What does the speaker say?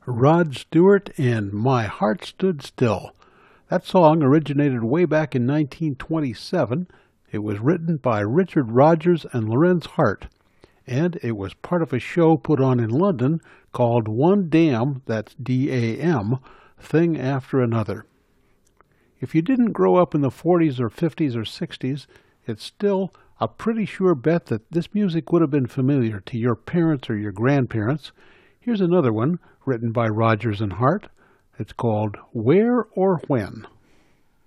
Rod Stewart and My Heart Stood Still. That song originated way back in 1927. It was written by Richard Rodgers and Lorenz Hart, and it was part of a show put on in London called One Damn, that's D-A-M, Thing After Another. If you didn't grow up in the 40s or 50s or 60s, it's still a pretty sure bet that this music would have been familiar to your parents or your grandparents. Here's another one written by Rodgers and Hart. It's called Where or When.